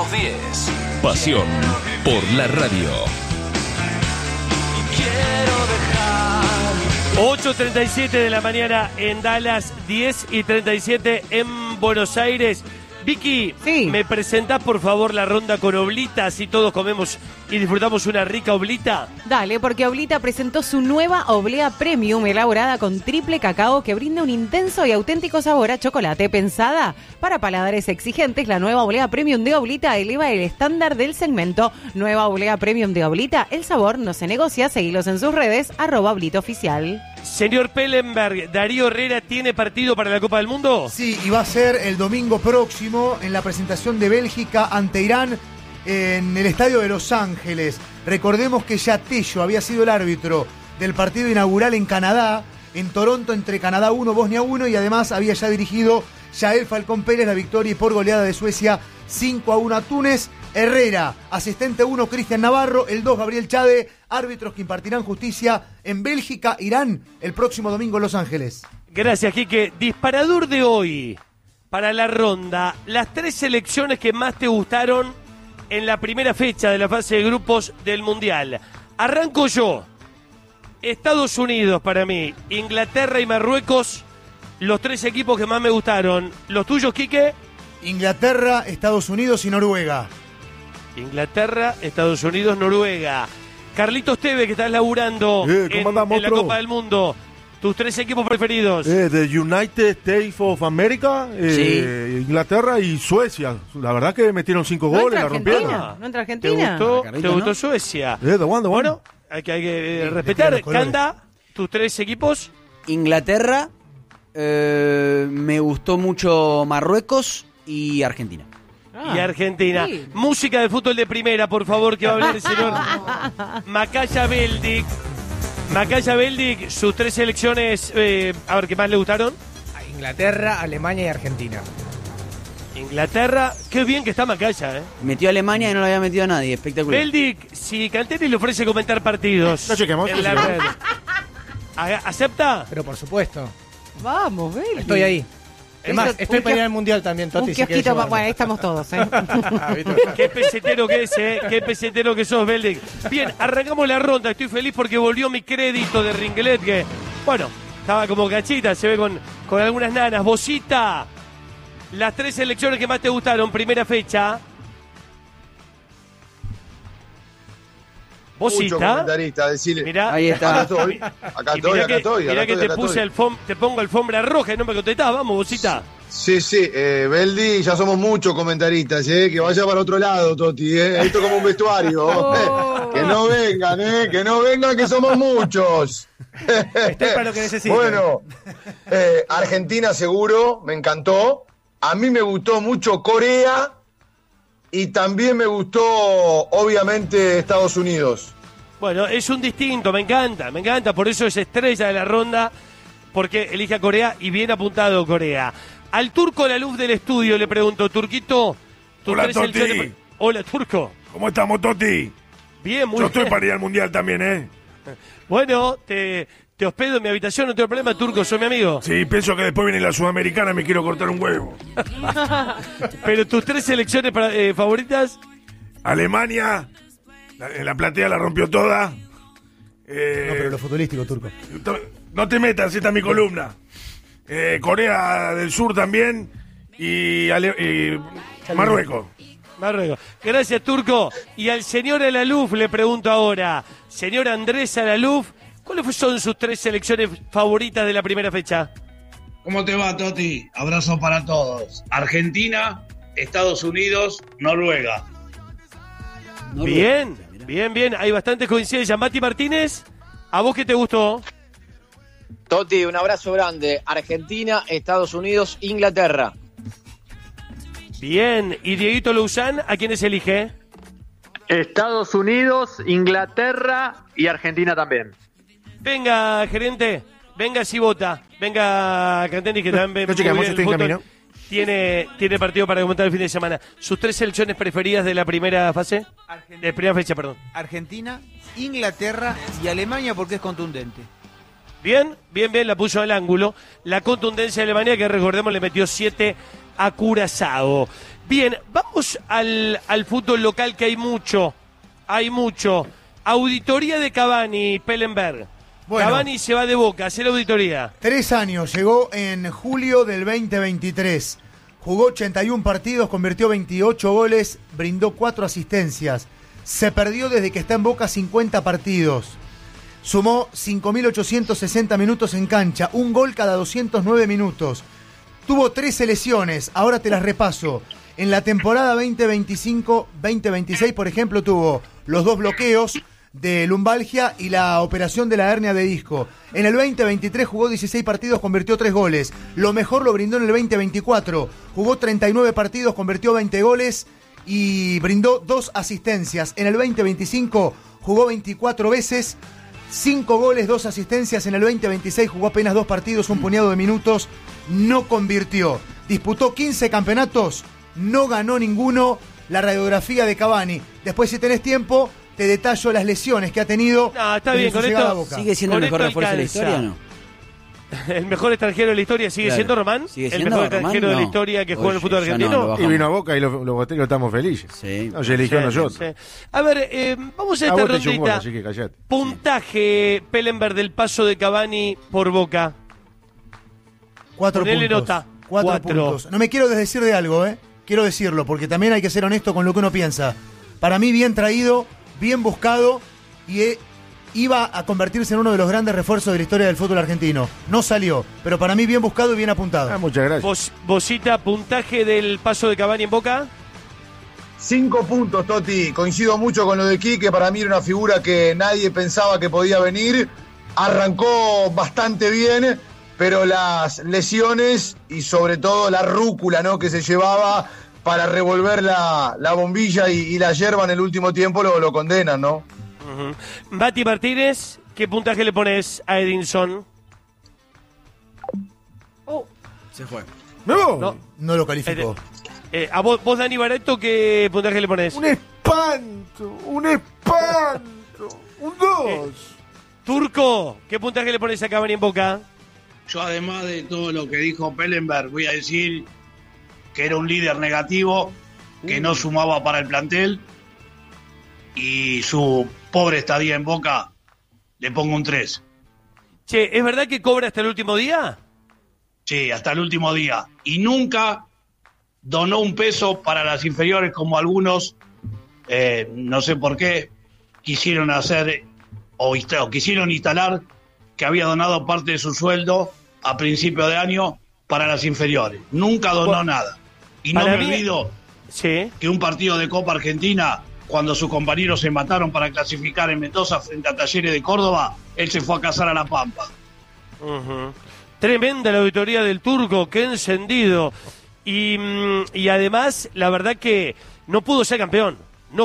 10. Pasión por la radio. 8:37 de la mañana en Dallas, 10:37 en Buenos Aires. Vicky, sí. ¿Me presentás por favor la ronda con Oblita? Así todos comemos y disfrutamos una rica oblita. Dale, porque Oblita presentó su nueva oblea premium elaborada con triple cacao que brinda un intenso y auténtico sabor a chocolate. Pensada para paladares exigentes, la nueva oblea premium de Oblita eleva el estándar del segmento. Nueva oblea premium de Oblita, el sabor no se negocia. Seguilos en sus redes, @OblitaOficial. Señor Pellenberg, ¿Darío Herrera tiene partido para la Copa del Mundo? Sí, y va a ser el domingo próximo en la presentación de Bélgica ante Irán en el estadio de Los Ángeles. Recordemos que ya Tello había sido el árbitro del partido inaugural en Canadá, en Toronto, entre Canadá 1, Bosnia 1, y además había ya dirigido Yael Falcón Pérez la victoria y por goleada de Suecia 5-1 a Túnez. Herrera, asistente 1, Cristian Navarro, el 2, Gabriel Chade, árbitros que impartirán justicia en Bélgica, Irán, el próximo domingo en Los Ángeles. Gracias, Quique. Disparador de hoy para la ronda. Las 3 selecciones que más te gustaron en la primera fecha de la fase de grupos del Mundial. Arranco yo. Estados Unidos para mí, Inglaterra y Marruecos, los 3 equipos que más me gustaron. ¿Los tuyos, Quique? Inglaterra, Estados Unidos y Noruega. Inglaterra, Estados Unidos, Noruega. Carlitos Tevez, que estás laburando en la Copa del Mundo. ¿Tus 3 equipos preferidos? The United States of America, Sí. Inglaterra y Suecia. La verdad que metieron 5 goles, la rompieron. ¿No entra Argentina? ¿Te gustó Suecia? The one. Bueno, hay que respetar. Canda, ¿tus 3 equipos? Inglaterra, me gustó mucho Marruecos y Argentina. Y Argentina. Sí. Música de fútbol de primera, por favor, que va a hablar el señor Macaya Beldic. Macaya Beldic, sus 3 selecciones, a ver, ¿qué más le gustaron? Inglaterra, Alemania y Argentina. Inglaterra, qué bien que está Macaya, Metió a Alemania y no lo había metido a nadie, espectacular. Beldic, si Canteri le ofrece comentar partidos No chequemos. en la red, ¿acepta? Pero por supuesto, Vamos, Beli. estoy ahí. Es más, Eso, estoy un para ir al Mundial también, Toti. Un si querés kiosquito, llevarme. bueno, ahí estamos todos, ¿eh? Qué pesetero que es, qué pesetero que sos, Beldic. Bien, arrancamos la ronda. Estoy feliz porque volvió mi crédito de Ringlet, que, bueno, estaba como cachita, se ve con algunas nanas. Bocita, las 3 selecciones que más te gustaron, primera fecha. Mucho Bocita, comentarista, decirle. mirá, Ahí está. Acá y mirá que te estoy. puse te pongo alfombra roja y no me contestás. Vamos, Bocita. Sí, Beldi, ya somos muchos comentaristas, que vaya para otro lado, Toti, esto como un vestuario. Oh. Que no vengan, que somos muchos. Estoy para lo que necesiten. Bueno, Argentina seguro, me encantó. A mí me gustó mucho Corea y también me gustó, obviamente, Estados Unidos. Bueno, es un distinto, me encanta, por eso es estrella de la ronda, porque elige a Corea y bien apuntado Corea. Al Turco La Luz del estudio le pregunto, Turquito, ¿tus Hola, 3 Toti. selecciones? Hola, Turco. ¿Cómo estamos, Toti? Bien, muy Yo estoy bien. para ir al Mundial también, Bueno, te hospedo en mi habitación, no tengo problema, Turco, soy mi amigo. Sí, pienso que después viene la Sudamericana y me quiero cortar un huevo. Pero tus 3 selecciones favoritas, Alemania, en la platea la rompió toda. No, pero lo futbolístico, Turco. No te metas, esta es mi columna. Corea del Sur también y Marruecos. Marruecos. Gracias, Turco. Y al señor Alaluf le pregunto ahora, señor Andrés Alaluf, ¿cuáles son sus 3 selecciones favoritas de la primera fecha? ¿Cómo te va, Toti? Abrazo para todos. Argentina, Estados Unidos, Noruega. Bien. Hay bastantes coincidencias. Mati Martínez, ¿a vos qué te gustó? Toti, un abrazo grande. Argentina, Estados Unidos, Inglaterra. Bien. ¿Y Dieguito Louzán, a quiénes elige? Estados Unidos, Inglaterra y Argentina también. Venga, gerente. Venga, si vota. Venga, Canteni, que también No chequeamos, muy bien estoy el en fútbol. Tiene partido para comentar el fin de semana. ¿Sus 3 selecciones preferidas de la primera fase? De primera fecha, perdón. Argentina, Inglaterra y Alemania porque es contundente. Bien, la puso al ángulo. La contundencia de Alemania, que recordemos le metió 7 a Curazao. Bien, vamos al fútbol local, que hay mucho. Auditoría de Cavani, Pellenberg. Bueno. Cavani se va de Boca, hace la auditoría. 3 años, llegó en julio del 2023. Jugó 81 partidos, convirtió 28 goles, brindó 4 asistencias. Se perdió desde que está en Boca 50 partidos. Sumó 5.860 minutos en cancha, un gol cada 209 minutos. Tuvo 13 lesiones, ahora te las repaso. En la temporada 2025-2026, por ejemplo, tuvo los 2 bloqueos de lumbalgia y la operación de la hernia de disco. En el 2023 jugó 16 partidos, convirtió 3 goles. Lo mejor lo brindó en el 2024. Jugó 39 partidos, convirtió 20 goles y brindó 2 asistencias. En el 2025 jugó 24 veces, 5 goles, 2 asistencias. En el 2026 jugó apenas 2 partidos, un puñado de minutos, no convirtió. Disputó 15 campeonatos, no ganó ninguno. La radiografía de Cavani. Después, si tenés tiempo, te detallo las lesiones que ha tenido. No, está bien, con esto ¿Sigue siendo el mejor refuerzo de la historia o no? ¿El mejor extranjero de la historia sigue siendo Román? ¿Sigue ¿El siendo mejor Román? extranjero de la No. historia que juega en el fútbol Ya argentino? no, Y vino a Boca y lo estamos felices. Sí. No, se eligió a nosotros. Sí. A ver, vamos a A esta vos te echó un gol, rondita. así que callate. Puntaje, Pellenberg, del paso de Cavani por Boca. 4 Ponele puntos. nota. 4 4. puntos. No me quiero desdecir de algo, Quiero decirlo, porque también hay que ser honesto con lo que uno piensa. Para mí, bien traído, bien buscado, y iba a convertirse en uno de los grandes refuerzos de la historia del fútbol argentino. No salió, pero para mí bien buscado y bien apuntado. Muchas gracias. Bosita, puntaje del paso de Cavani en Boca. 5 puntos, Toti. Coincido mucho con lo de Quique. Para mí era una figura que nadie pensaba que podía venir. Arrancó bastante bien, pero las lesiones y sobre todo la rúcula, ¿no?, que se llevaba para revolver la bombilla y la yerba en el último tiempo lo condenan, ¿no? Uh-huh. Mati Martínez, ¿qué puntaje le pones a Edinson? Se fue. No. No lo calificó. A vos, Dani Barreto, ¿qué puntaje le pones? Un espanto. Un 2. Turco, ¿qué puntaje le pones a Cavani en Boca? Yo, además de todo lo que dijo Pellenberg, voy a decir que era un líder negativo, que no sumaba para el plantel, y su pobre estadía en Boca le pongo un 3. Che, ¿es verdad que cobra hasta el último día? Sí, hasta el último día. Y nunca donó un peso para las inferiores, como algunos, no sé por qué, quisieron hacer o quisieron instalar que había donado parte de su sueldo a principio de año para las inferiores. Nunca donó nada. Y no me olvido que un partido de Copa Argentina, cuando sus compañeros se mataron para clasificar en Mendoza frente a Talleres de Córdoba, él se fue a cazar a La Pampa. Uh-huh. Tremenda la auditoría del Turco, qué encendido. Y además, la verdad que no pudo ser campeón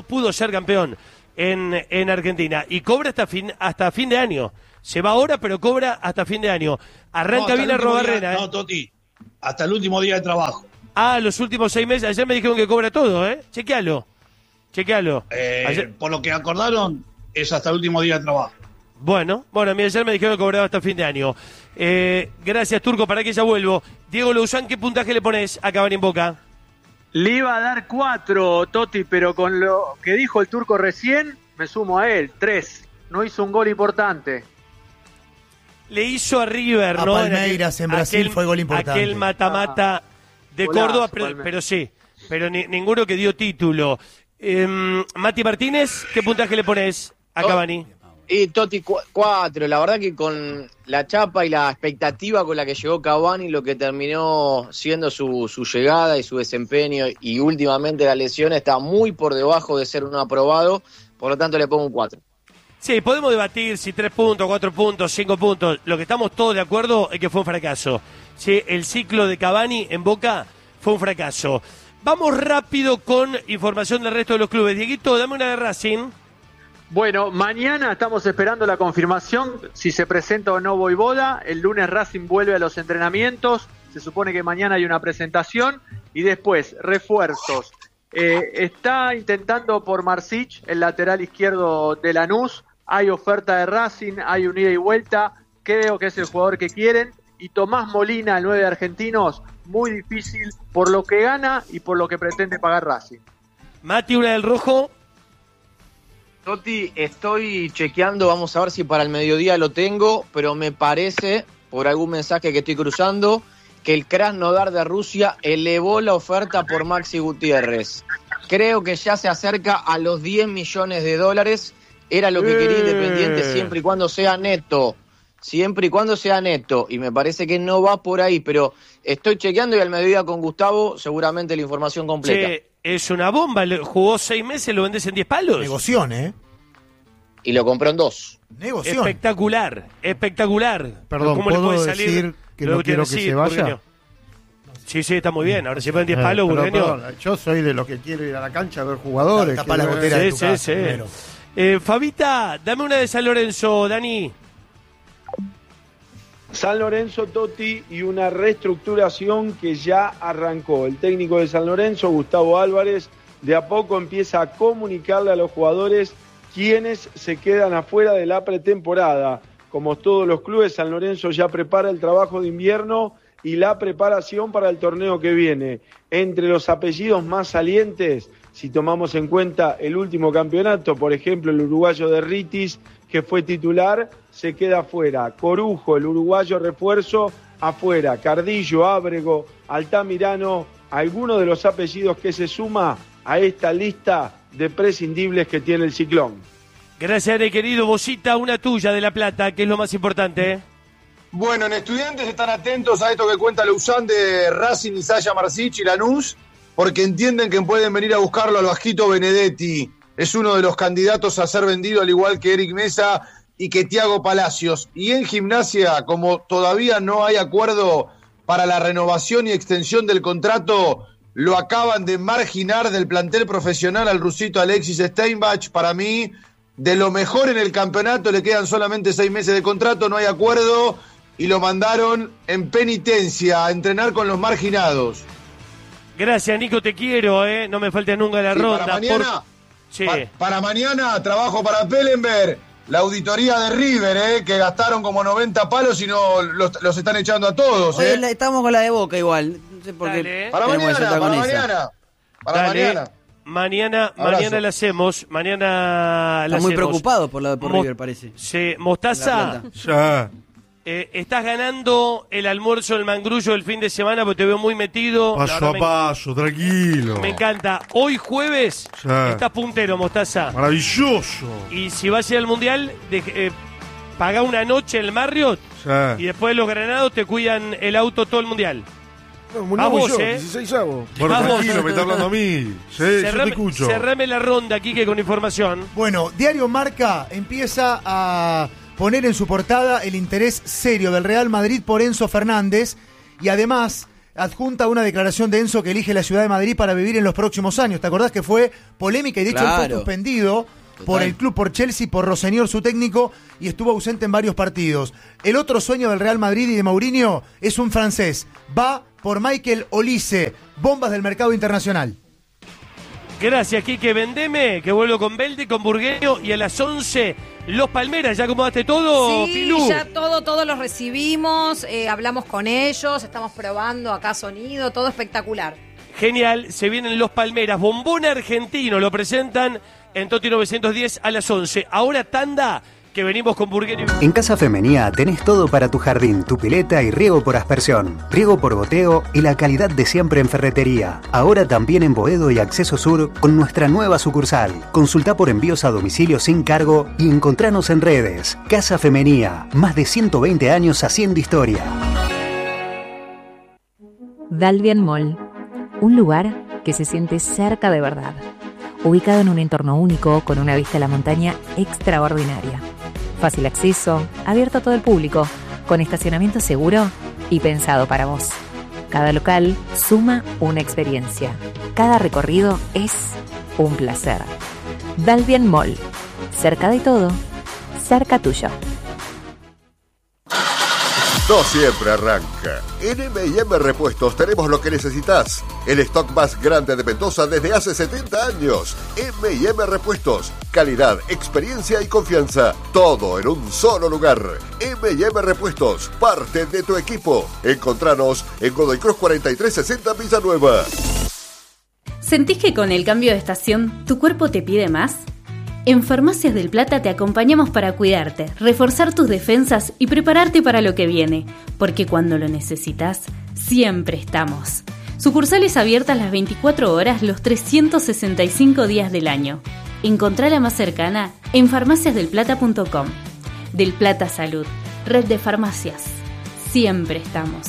en Argentina. Y cobra hasta fin de año. Se va ahora, pero cobra hasta fin de año. Arranca bien a Arrobarrena. No, Toti, hasta el último día de trabajo. Los últimos 6 meses. Ayer me dijeron que cobra todo, Chequealo. Ayer... Por lo que acordaron, es hasta el último día de trabajo. Bueno, a mí ayer me dijeron que cobraba hasta fin de año. Gracias, Turco, para que ya vuelvo. Diego Louzán, ¿qué puntaje le pones a Cavani en Boca? Le iba a dar 4, Toti, pero con lo que dijo el Turco recién, me sumo a él, 3. No hizo un gol importante. Le hizo a River, a ¿no? Palmeiras en Brasil fue gol importante. Aquel mata-mata de golazo, Córdoba, pero sí. Pero ninguno que dio título. Mati Martínez, ¿qué puntaje le pones a Cavani? Y Toti 4, la verdad que con la chapa y la expectativa con la que llegó Cavani, lo que terminó siendo su llegada y su desempeño y últimamente la lesión está muy por debajo de ser un aprobado, por lo tanto le pongo un 4. Sí, podemos debatir si 3 puntos, 4 puntos, 5 puntos. Lo que estamos todos de acuerdo es que fue un fracaso. Sí, el ciclo de Cavani en Boca fue un fracaso. Vamos rápido con información del resto de los clubes. Dieguito, dame una de Racing. Bueno, mañana estamos esperando la confirmación si se presenta o no Voivoda. El lunes Racing vuelve a los entrenamientos. Se supone que mañana hay una presentación. Y después, refuerzos. Está intentando por Marsic, el lateral izquierdo de Lanús. Hay oferta de Racing, hay un ida y vuelta. Creo que es el jugador que quieren. y Tomás Molina, el 9 de Argentinos, muy difícil por lo que gana y por lo que pretende pagar Racing. Mati, una del rojo. Toti, estoy chequeando, vamos a ver si para el mediodía lo tengo, pero me parece, por algún mensaje que estoy cruzando, que el Krasnodar de Rusia elevó la oferta por Maxi Gutiérrez. Creo que ya se acerca a los $10 millones. Era lo que quería Independiente siempre y cuando sea neto. Siempre y cuando sea neto. Y me parece que no va por ahí, pero estoy chequeando y al mediodía con Gustavo seguramente la información completa. Che, es una bomba. Jugó 6 meses, lo vendés en 10 palos. Negoción, ¿eh? Y lo compró en 2. Negoción. Espectacular, espectacular. Perdón, ¿Cómo le ¿puedo puede salir decir que no quiero que se vaya? Burgueño? Sí, está muy bien. Ahora se pueden 10 palos, Burgueño. Perdón, yo soy de los que quiero ir a la cancha a ver jugadores. Tapa la gotera de tu casa, Sí. primero. Fabita, dame una de San Lorenzo, Dani. San Lorenzo, Toti, y una reestructuración que ya arrancó. El técnico de San Lorenzo, Gustavo Álvarez, de a poco empieza a comunicarle a los jugadores quienes se quedan afuera de la pretemporada. Como todos los clubes, San Lorenzo ya prepara el trabajo de invierno y la preparación para el torneo que viene. Entre los apellidos más salientes, si tomamos en cuenta el último campeonato, por ejemplo, el uruguayo de Ritis, que fue titular, se queda afuera. Corujo, el uruguayo refuerzo, afuera. Cardillo, Ábrego, Altamirano, alguno de los apellidos que se suma a esta lista de prescindibles que tiene el Ciclón. Gracias, querido. Bocita, una tuya de La Plata, que es lo más importante. Bueno, en Estudiantes están atentos a esto que cuenta Luzán de Racing, Isaya Marcich y Lanús, porque entienden que pueden venir a buscarlo al Vasquito Benedetti. Es uno de los candidatos a ser vendido, al igual que Eric Mesa y que Thiago Palacios. Y en Gimnasia, como todavía no hay acuerdo para la renovación y extensión del contrato, lo acaban de marginar del plantel profesional al rusito Alexis Steinbach. Para mí, de lo mejor en el campeonato, le quedan solamente 6 meses de contrato, no hay acuerdo, y lo mandaron en penitencia a entrenar con los marginados. Gracias, Nico, te quiero, no me falta nunca la ronda. Para mañana, para mañana trabajo para Pellenberg, la auditoría de River, que gastaron como 90 palos y no los están echando a todos. Hoy estamos con la de Boca igual. No sé por qué. Para mañana. Mañana la hacemos. Mañana la hacemos. Muy hacemos. preocupado por River, parece. Sí, Mostaza. Ya. Estás ganando el almuerzo del Mangrullo el fin de semana porque te veo muy metido. Paso a paso, tranquilo. Me encanta. Hoy jueves estás puntero, Mostaza. Maravilloso. Y si vas a ir al Mundial, pagá una noche en el Marriott y después los granados te cuidan el auto todo el Mundial. No, vos, yo, 16 avos. Bueno, tranquilo, me está hablando a mí. Sí, yo te escucho. Cerrame la ronda, Quique, con información. Bueno, Diario Marca empieza a poner en su portada el interés serio del Real Madrid por Enzo Fernández y además adjunta una declaración de Enzo que elige la ciudad de Madrid para vivir en los próximos años. ¿Te acordás que fue polémica y de hecho él fue suspendido por el club, por Chelsea, por Rossenior, su técnico, y estuvo ausente en varios partidos? El otro sueño del Real Madrid y de Mourinho es un francés. Va por Michael Olise, bombas del mercado internacional. Gracias, Quique. Vendeme, que vuelvo con Belde, con Burgueño, y a las 11, Los Palmeras. ¿Ya acomodaste todo, Sí, Pilu? ya todos los recibimos, hablamos con ellos, estamos probando acá sonido, todo espectacular. Genial, se vienen Los Palmeras. Bombón argentino, lo presentan en Toti 910 a las 11. Ahora tanda, que venimos con Burgueño. En Casa Femenía tenés todo para tu jardín, tu pileta y riego por aspersión, riego por goteo y la calidad de siempre en ferretería. Ahora también en Boedo y Acceso Sur con nuestra nueva sucursal. Consulta por envíos a domicilio sin cargo y encontranos en redes. Casa Femenía, más de 120 años haciendo historia. Dalvian Mall, un lugar que se siente cerca de verdad. Ubicado en un entorno único con una vista a la montaña extraordinaria. Fácil acceso, abierto a todo el público, con estacionamiento seguro y pensado para vos. Cada local suma una experiencia. Cada recorrido es un placer. Dalvian Mall, cerca de todo, cerca tuyo. No siempre arranca. En M&M Repuestos tenemos lo que necesitas. El stock más grande de Mendoza desde hace 70 años. M&M Repuestos. Calidad, experiencia y confianza. Todo en un solo lugar. M&M Repuestos, parte de tu equipo. Encontranos en Godoy Cruz 4360 Villanueva. ¿Sentís que con el cambio de estación tu cuerpo te pide más? En Farmacias del Plata te acompañamos para cuidarte, reforzar tus defensas y prepararte para lo que viene, porque cuando lo necesitas, siempre estamos. Sucursales abiertas las 24 horas los 365 días del año. Encontrá la más cercana en farmaciasdelplata.com. Del Plata Salud, red de farmacias. Siempre estamos.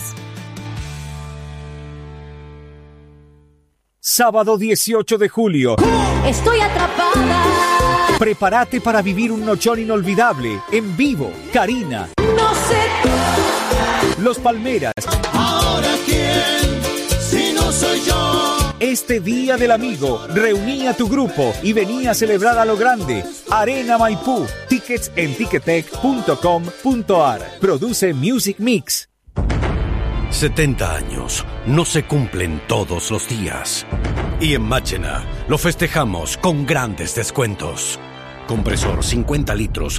Sábado 18 de julio. Estoy atrapada. Prepárate para vivir un nochón inolvidable. En vivo, Karina. No sé. Los Palmeras. Ahora quién, si no soy yo. Este Día del Amigo, reuní a tu grupo y vení a celebrar a lo grande. Arena Maipú. Tickets en ticketec.com.ar. Produce Music Mix. 70 años no se cumplen todos los días. Y en Máchena lo festejamos con grandes descuentos. Compresor 50 litros,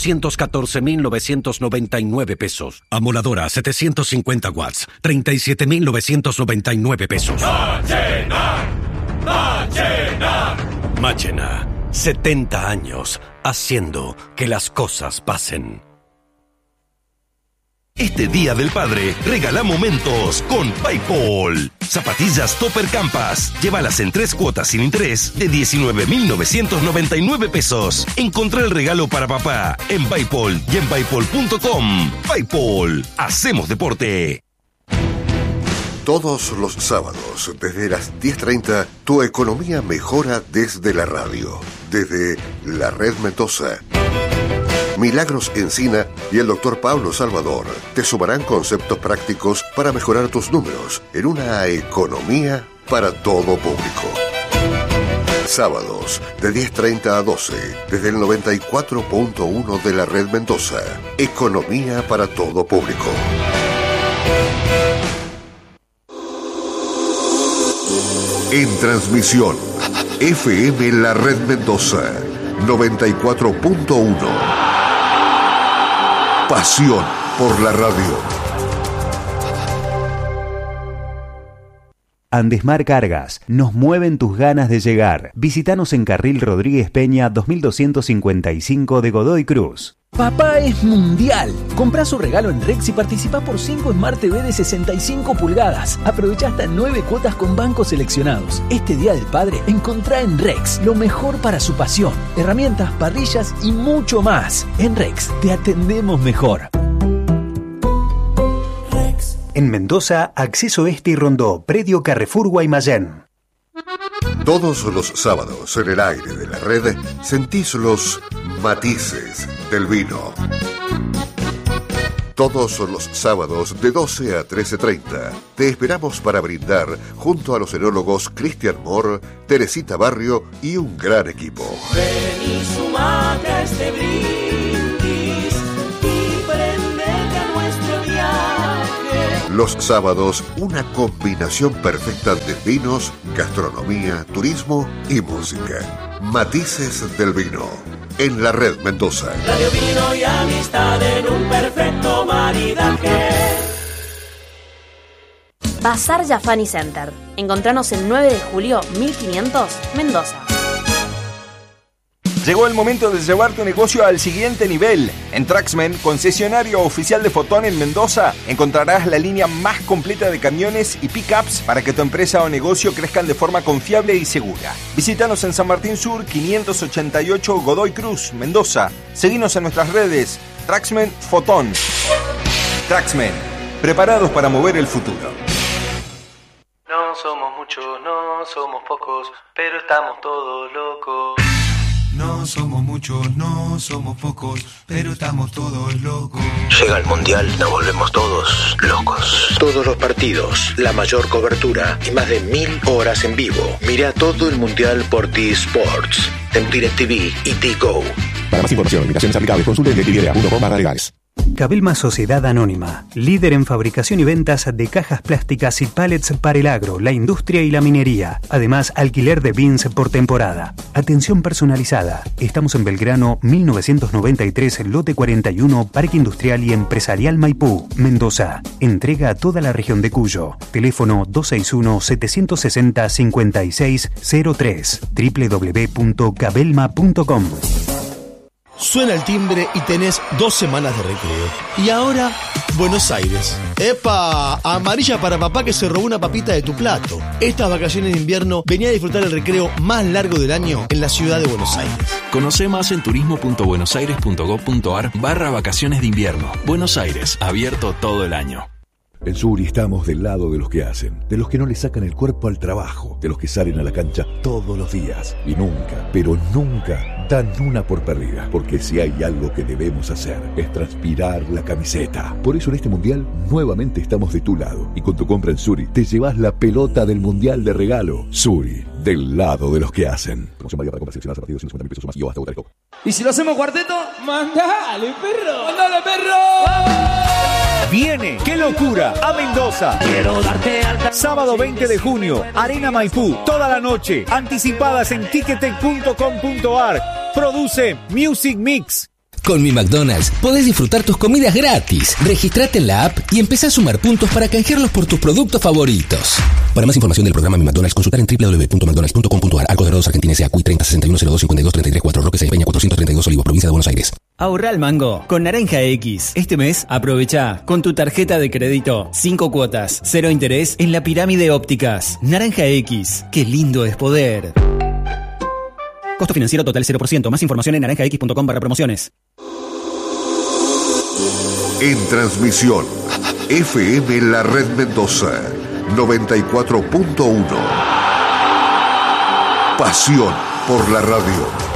214.999 pesos. Amoladora 750 watts, 37.999 pesos. ¡Máchena! ¡Máchena! Máchena, 70 años haciendo que las cosas pasen. Este Día del Padre, regala momentos con PayPal. Zapatillas Topper Campas. Llévalas en 3 cuotas sin interés de 19.999 pesos. Encontrá el regalo para papá en PayPal y en paypal.com. PayPal. Hacemos deporte. Todos los sábados, desde las 10:30, tu economía mejora desde la radio. Desde la Red Mendoza. Milagros Encina y el Dr. Pablo Salvador te sumarán conceptos prácticos para mejorar tus números en una economía para todo público. Sábados de 10:30 a 12 desde el 94.1 de la Red Mendoza. Economía para todo público. En transmisión, FM La Red Mendoza 94.1. Pasión por la radio. Andesmar Cargas, nos mueven tus ganas de llegar. Visítanos en Carril Rodríguez Peña 2255 de Godoy Cruz. Papá es mundial. Comprá su regalo en Rex y participa por 5 Smart TV de 65 pulgadas. Aprovecha hasta 9 cuotas con bancos seleccionados. Este Día del Padre, encontrá en Rex lo mejor para su pasión. Herramientas, parrillas y mucho más. En Rex te atendemos mejor. En Mendoza, Acceso Este y Rondó, Predio Carrefour Guaymallén. Todos los sábados en el aire de la red sentís los matices del vino. Todos los sábados de 12 a 13:30 te esperamos para brindar junto a los enólogos Cristian Moore, Teresita Barrio y un gran equipo. Ven y sumate a este brindis y prendete a nuestro viaje. Los sábados, una combinación perfecta de vinos, gastronomía, turismo y música. Matices del vino. En la Red Mendoza. Radio, vino y amistad en un perfecto maridaje. Bazar Jafani Center. Encontranos el 9 de julio 1500, Mendoza. Llegó el momento de llevar tu negocio al siguiente nivel. En Traxmen, concesionario oficial de Fotón en Mendoza, encontrarás la línea más completa de camiones y pickups para que tu empresa o negocio crezcan de forma confiable y segura. Visítanos en San Martín Sur, 588 Godoy Cruz, Mendoza. Seguinos en nuestras redes, Traxmen Fotón. Traxmen, preparados para mover el futuro. No somos muchos, no somos pocos, pero estamos todos locos. No somos muchos, no somos pocos, pero estamos todos locos. Llega el Mundial, nos volvemos todos locos. Todos los partidos, la mayor cobertura y más de 1000 horas en vivo. Mira todo el Mundial por T-Sports, en DirecTV y T-Go. Para más información, invitaciones aplicables, consulte en directv.com/legales. Cabelma Sociedad Anónima, líder en fabricación y ventas de cajas plásticas y pallets para el agro, la industria y la minería. Además, alquiler de bins por temporada. Atención personalizada. Estamos en Belgrano, 1993, lote 41, Parque Industrial y Empresarial Maipú, Mendoza. Entrega a toda la región de Cuyo. Teléfono 261-760-5603. www.cabelma.com. Suena el timbre y tenés 2 semanas de recreo. Y ahora, Buenos Aires. ¡Epa! Amarilla para papá que se robó una papita de tu plato. Estas vacaciones de invierno venía a disfrutar el recreo más largo del año en la ciudad de Buenos Aires. Conoce más en turismo.buenosaires.gov.ar/vacaciones de invierno. Buenos Aires, abierto todo el año. En Suri estamos del lado de los que hacen, de los que no le sacan el cuerpo al trabajo, de los que salen a la cancha todos los días y nunca, pero nunca dan una por perdida, porque si hay algo que debemos hacer es transpirar la camiseta. Por eso en este mundial nuevamente estamos de tu lado y con tu compra en Suri te llevas la pelota del mundial de regalo. Suri, del lado de los que hacen. Promoción válida para compras seleccionadas a partir de 150.000 pesos o más y o hasta votar el copo. ¿Y si lo hacemos cuarteto? ¡Mandale, perro! ¡Mandale, perro! Viene, ¡qué locura!, a Mendoza. Quiero darte alta. Sábado 20 de junio, Arena Maipú, toda la noche. Anticipadas en ticketek.com.ar. Produce Music Mix. Con Mi McDonald's podés disfrutar tus comidas gratis. Registrate en la app y empezá a sumar puntos para canjearlos por tus productos favoritos. Para más información del programa Mi McDonald's, consultar en www.mcdonalds.com.ar. Arcos Dorados Argentina S.A. CUI 30 61 02 52 33 4 Roque Se Peña 432 Olivos, provincia de Buenos Aires. Ahorra al mango con Naranja X. Este mes aprovecha con tu tarjeta de crédito 5 cuotas, 0 interés en la Pirámide Ópticas. Naranja X, qué lindo es poder. Costo financiero total 0%. Más información en naranjax.com/promociones. En transmisión, FM La Red Mendoza, 94.1. Pasión por la radio.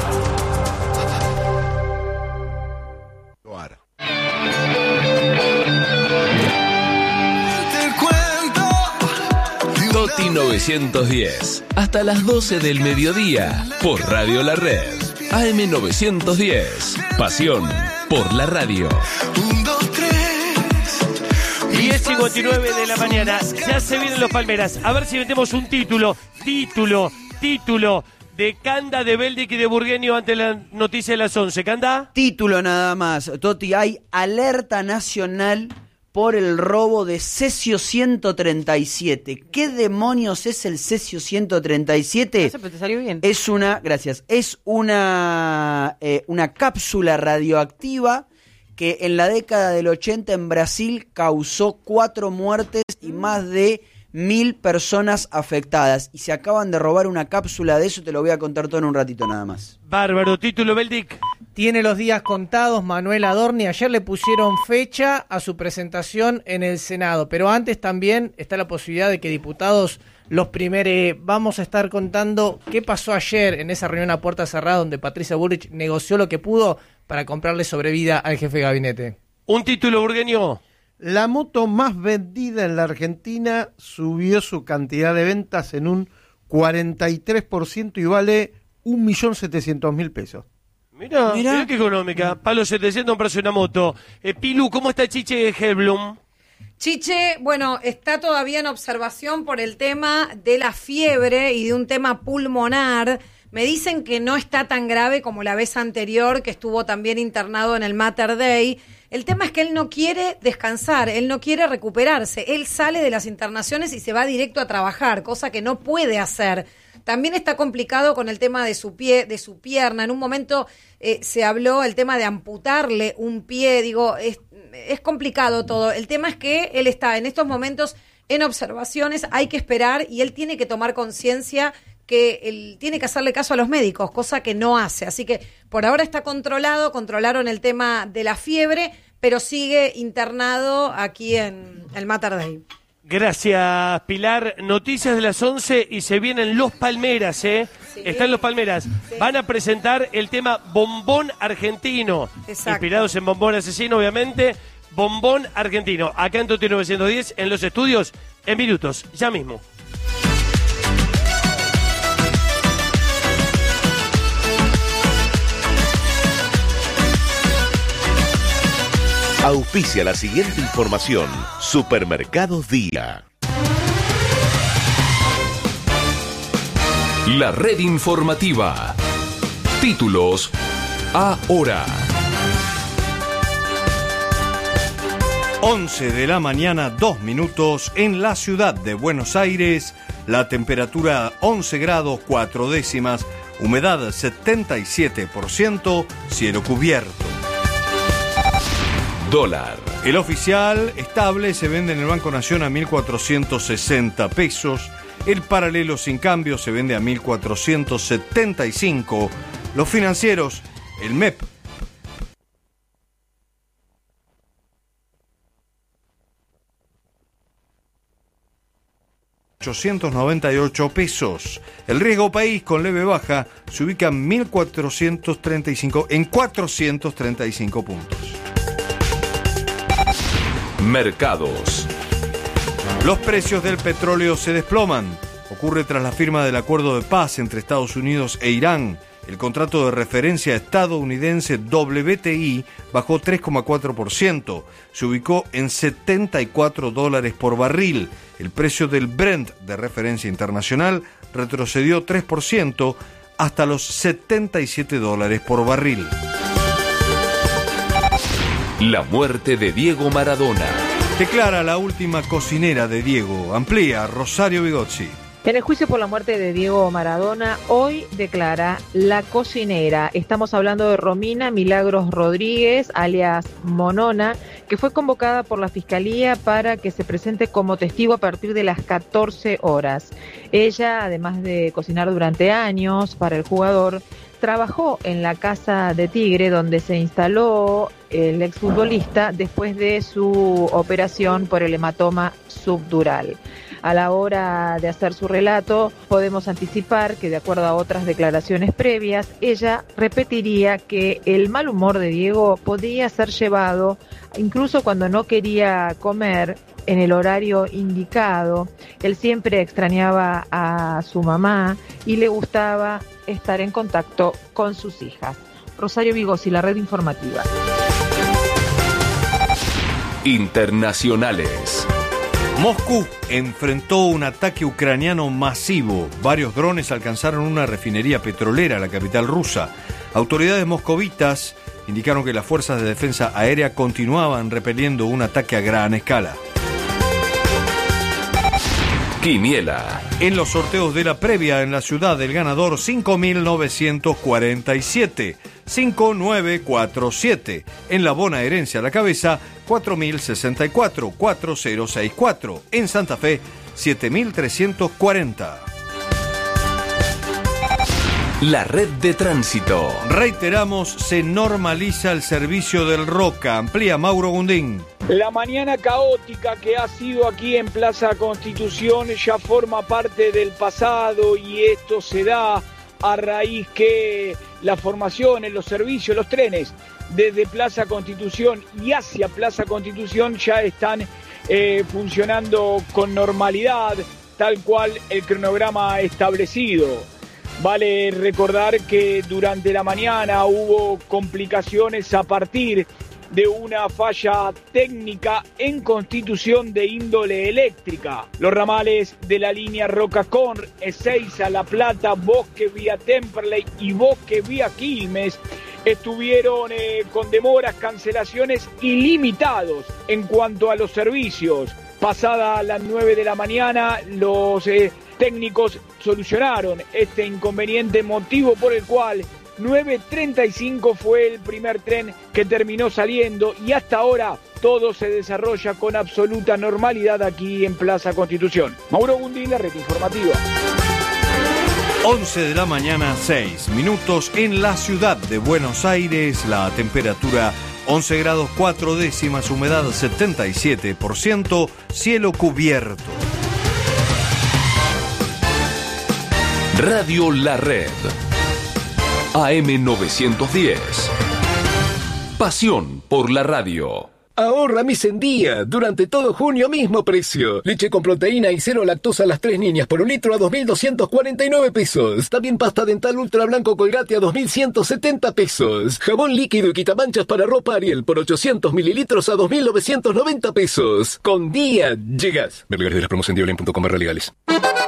Toti 910, hasta las 12 del mediodía, por Radio La Red. AM 910, pasión por la radio. 10:59 de la mañana, ya se vienen los Palmeras. A ver si metemos un título de Canda, de Beldic y de Burgueño ante la noticia de las 11. ¿Canda? Título nada más. Toti, hay alerta nacional por el robo de Cesio 137. ¿Qué demonios es el Cesio 137? Eso, pero te salió bien. Es una cápsula radioactiva que en la década del 80 en Brasil causó 4 muertes y más de 1.000 personas afectadas. Y se acaban de robar una cápsula de eso, te lo voy a contar todo en un ratito nada más. Bárbaro, título Beldic. Tiene los días contados Manuel Adorni. Ayer le pusieron fecha a su presentación en el Senado, pero antes también está la posibilidad de que diputados los primere. Vamos a estar contando qué pasó ayer en esa reunión a puerta cerrada donde Patricia Bullrich negoció lo que pudo para comprarle sobrevida al jefe de gabinete. Un título, Burgueño. La moto más vendida en la Argentina subió su cantidad de ventas en un 43% y vale 1.700.000 pesos. Mirá qué económica. Palo 700 comprarse una moto. Pilu, ¿cómo está Chiche Helblum? Chiche, bueno, está todavía en observación por el tema de la fiebre y de un tema pulmonar. Me dicen que no está tan grave como la vez anterior, que estuvo también internado en el Mater Dei. El tema es que él no quiere descansar, él no quiere recuperarse. Él sale de las internaciones y se va directo a trabajar, cosa que no puede hacer. También está complicado con el tema de su pie, de su pierna. En un momento se habló el tema de amputarle un pie. Digo, es complicado todo. El tema es que él está en estos momentos en observaciones, hay que esperar y él tiene que tomar conciencia que él tiene que hacerle caso a los médicos, cosa que no hace. Así que por ahora está controlaron el tema de la fiebre, pero sigue internado aquí en el Mater Dei. Gracias, Pilar. Noticias de las 11 y se vienen los Palmeras, ¿eh? Sí. Están los Palmeras. Sí. Van a presentar el tema Bombón Argentino. Exacto. Inspirados en Bombón Asesino, obviamente. Bombón Argentino. Acá en Toti 910, en los estudios, en minutos, ya mismo. Auspicia la siguiente información. Supermercados Día. La red informativa. Títulos ahora. 11 de la mañana, 2 minutos, en la ciudad de Buenos Aires, la temperatura 11 grados 4 décimas, humedad 77%, cielo cubierto. Dólar. El oficial estable se vende en el Banco Nación a 1.460 pesos, el paralelo sin cambio se vende a 1.475, los financieros, el MEP, $898. El riesgo país con leve baja se ubica en 435 puntos. Mercados. Los precios del petróleo se desploman. Ocurre tras la firma del acuerdo de paz entre Estados Unidos e Irán. El contrato de referencia estadounidense WTI bajó 3,4%. Se ubicó en $74 por barril. El precio del Brent de referencia internacional retrocedió 3% hasta los $77 por barril. La muerte de Diego Maradona. Declara la última cocinera de Diego. Amplía Rosario Bigozzi. En el juicio por la muerte de Diego Maradona, hoy declara la cocinera. Estamos hablando de Romina Milagros Rodríguez, alias Monona, que fue convocada por la Fiscalía para que se presente como testigo a partir de las 14 horas. Ella, además de cocinar durante años para el jugador, trabajó en la Casa de Tigre, donde se instaló el exfutbolista después de su operación por el hematoma subdural. A la hora de hacer su relato, podemos anticipar que, de acuerdo a otras declaraciones previas, ella repetiría que el mal humor de Diego podía ser llevado, incluso cuando no quería comer, en el horario indicado. Él siempre extrañaba a su mamá y le gustaba estar en contacto con sus hijas. Rosario Bigozzi, la red informativa. Internacionales. Moscú enfrentó un ataque ucraniano masivo. Varios drones alcanzaron una refinería petrolera, la capital rusa. Autoridades moscovitas indicaron que las fuerzas de defensa aérea continuaban repeliendo un ataque a gran escala. Quiniela. En los sorteos de la previa en la ciudad, el ganador 5.947, 5947. En la bonaerense a la cabeza, 4.064, 4064. En Santa Fe, 7.340. La red de tránsito. Reiteramos, se normaliza el servicio del Roca. Amplía Mauro Gundín. La mañana caótica que ha sido aquí en Plaza Constitución ya forma parte del pasado y esto se da a raíz que la formación en los servicios, los trenes desde Plaza Constitución y hacia Plaza Constitución ya están funcionando con normalidad, tal cual el cronograma establecido. Vale recordar que durante la mañana hubo complicaciones a partir de una falla técnica en Constitución de índole eléctrica. Los ramales de la línea Roca-Con, Ezeiza, La Plata, Bosque vía Temperley y Bosque vía Quilmes estuvieron con demoras, cancelaciones ilimitados en cuanto a los servicios. Pasada las 9 de la mañana, los técnicos solucionaron este inconveniente, motivo por el cual 9:35 fue el primer tren que terminó saliendo y hasta ahora todo se desarrolla con absoluta normalidad aquí en Plaza Constitución. Mauro Gundín, la red informativa. 11 de la mañana, 6 minutos en la ciudad de Buenos Aires, la temperatura 11 grados 4 décimas, humedad 77%, cielo cubierto. Radio La Red. AM 910. Pasión por la radio. Ahorra mis en día. Durante todo junio mismo precio. Leche con proteína y cero lactosa a las 3 niñas por 1 litro a 2.249 pesos. También pasta dental ultra blanco Colgate a 2.170 pesos. Jabón líquido y quitamanchas para ropa Ariel por 800 mililitros a 2.990 pesos. Con día llegas. Ver lugares de las promos en diolin.com/legales.